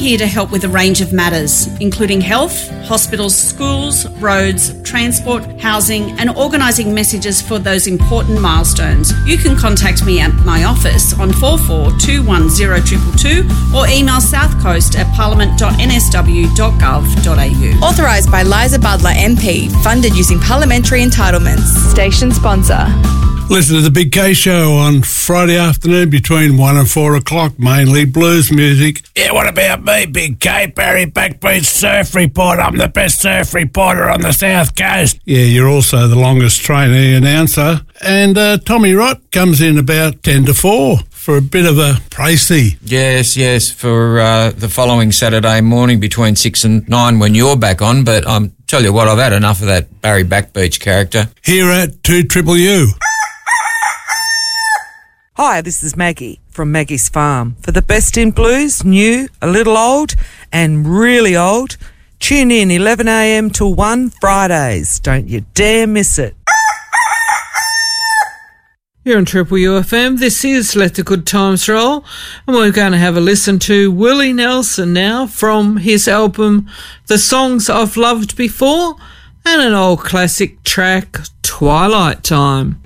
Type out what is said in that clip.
here to help with a range of matters, including health, hospitals, schools, roads, transport, housing, and organising messages for those important milestones. You can contact me at my office on 44210222 or email southcoast@parliament.nsw.gov.au. Authorised by Liza Butler MP, funded using parliamentary entitlements. Station sponsor. Listen to the Big K Show on Friday afternoon between 1 and 4 o'clock, mainly blues music. Yeah, what about me, Big K? Barry Backbeat Surf Reporter. I'm the best surf reporter on the South Coast. Yeah, you're also the longest trainee announcer. And Tommy Rott comes in about 10 to 4 for a bit of a précis. Yes, for the following Saturday morning between 6 and 9 when you're back on. But tell you what, I've had enough of that Barry Backbeach character. Here at 2UU. Hi, this is Maggie from Maggie's Farm. For the best in blues, new, a little old, and really old, tune in 11 a.m. till 1 Fridays. Don't you dare miss it. You're on Triple UFM. This is Let the Good Times Roll, and we're going to have a listen to Willie Nelson now from his album The Songs I've Loved Before, and an old classic track, Twilight Time.